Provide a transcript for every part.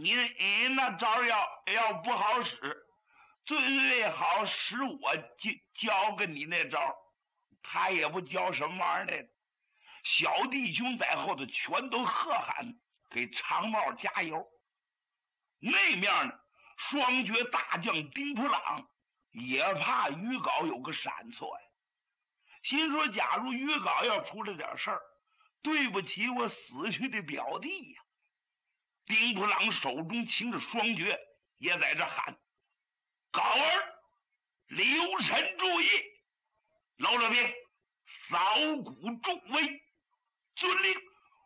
你那招要不好使，最好使我教给你那招。他也不教什么玩意儿来，小弟兄在后头全都喝喊给长帽加油。那面呢，双绝大将丁普朗也怕于皋有个闪错呀，心说假如于皋要出了点事儿，对不起我死去的表弟呀。丁普朗手中擎着双绝，也在这喊：皋儿，留神注意，老了兵扫鼓助威，遵令。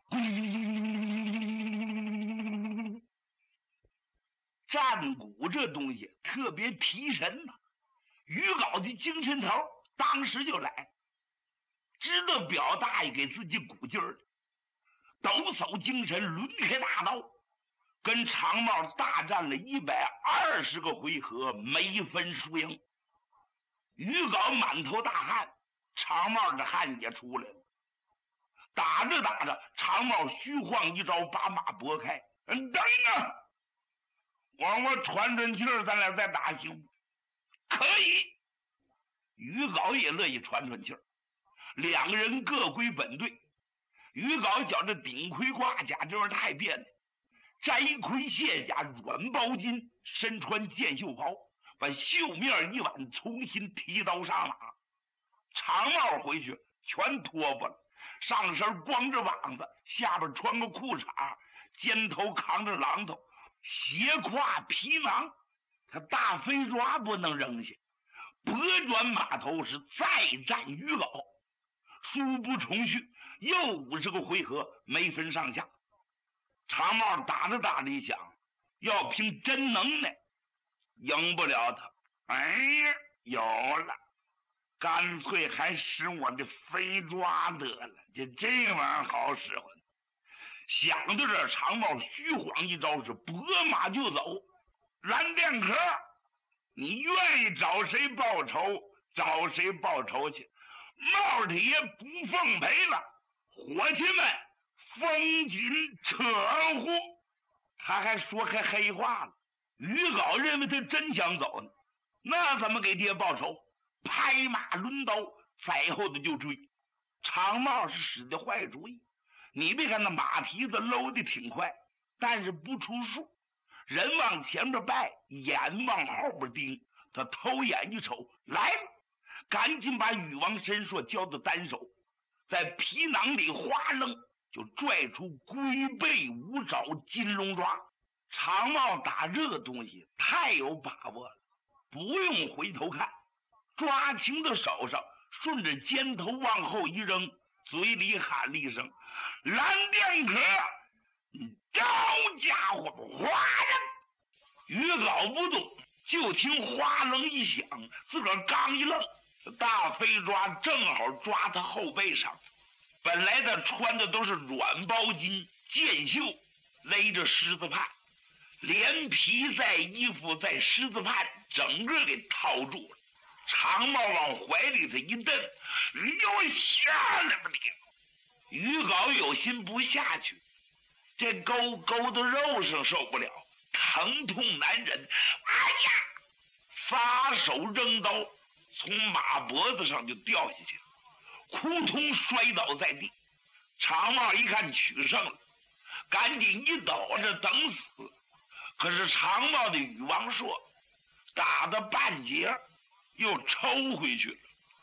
战鼓这东西特别提神呐，于皋的精神头当时就来，知道表大爷给自己鼓劲儿，抖擞精神，抡开大刀，跟长帽大战了120个回合，没分输赢。于皋满头大汗，长帽的汗也出来了。打着打着，长帽虚晃一招，把马拨开。等啊！我喘喘气儿，咱俩再打行不？可以。于皋也乐意喘喘气儿，两个人各归本队。于皋觉着顶盔挂甲这玩意儿太别扭，摘盔卸甲，软包巾，身穿箭袖袍，把袖面一挽，重新提刀上马。长帽回去全脱不了，上身光着膀子，下边穿个裤衩，肩头扛着榔头，斜挎皮囊，他大飞抓不能扔下，拨转马头是再战于皋。殊不重续，又50个回合，没分上下。长帽打着打着一想，要凭真能耐，赢不了他。哎呀，有了，干脆还使我的飞抓得了，这玩意儿好使唤。想到这，长帽虚晃一招，是拨马就走。蓝靛壳，你愿意找谁报仇，找谁报仇去。帽太爷不奉陪了，伙计们封紧扯呼。他还说开黑话了。于皋认为他真想走呢，那怎么给爹报仇？拍马抡刀，在后头就追。长帽是使的坏主意，你别看那马蹄子搂的挺快，但是不出数，人往前面拜，眼往后边盯，他偷眼一瞅来了，赶紧把禹王神硕交到单手，在皮囊里哗楞就拽出龟背五爪金龙抓。长帽打这个东西太有把握了，不用回头看，抓轻的手上，顺着肩头往后一扔，嘴里喊了一声蓝靛壳，招家伙哗楞。于皋不动，就听哗楞一响，自个儿刚一愣，大飞抓正好抓他后背上。本来他穿的都是软包巾，箭袖勒着狮子畔，连皮在衣服在狮子畔整个给套住了。长帽往怀里头一蹬，你给我下来吧你！于皋有心不下去，这勾的肉上受不了，疼痛难忍。哎呀！撒手扔刀，从马脖子上就掉下去了，扑通摔倒在地。长帽一看取胜了，赶紧一抖着等死。可是长帽的禹王硕打到半截又抽回去了。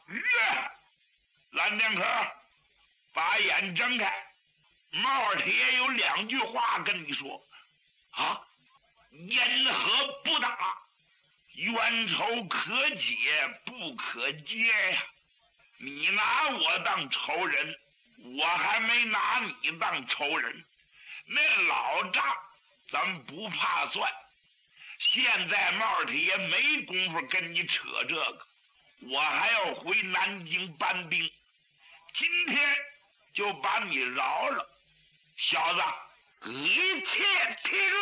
蓝靛壳，把眼睁开，帽太爷有2句话跟你说啊，因何不打？冤仇可解不可结呀！你拿我当仇人，我还没拿你当仇人，那老账咱们不怕算。现在帽太爷没工夫跟你扯这个，我还要回南京搬兵，今天就把你饶了。小子，一切听